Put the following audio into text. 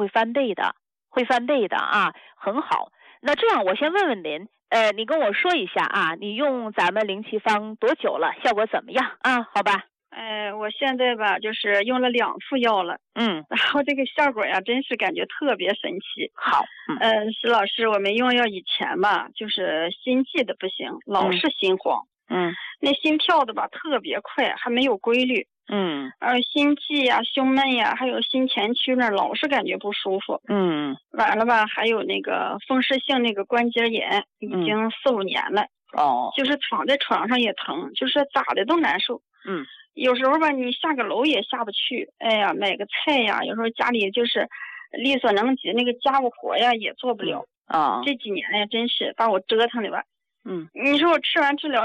会翻倍的，啊，很好。那这样我先问问您，你跟我说一下啊，你用咱们灵气方多久了，效果怎么样啊？好吧。 我现在吧，就是用了2副药了， 然后这个效果呀，真是感觉特别神奇。 好， 石老师，我们用药以前吧，就是心悸的不行，老是心慌，那心跳的吧特别快，还没有规律，心悸呀、胸闷呀，还有心前区那老是感觉不舒服，完了吧，还有那个风湿性那个关节炎，已经4、5年了，就是躺在床上也疼，就是咋的都难受，有时候吧，你下个楼也下不去，哎呀，买个菜呀，有时候家里就是力所能及，那个家务活呀也做不了，这几年呀，真是把我折腾的吧，你说我吃完治疗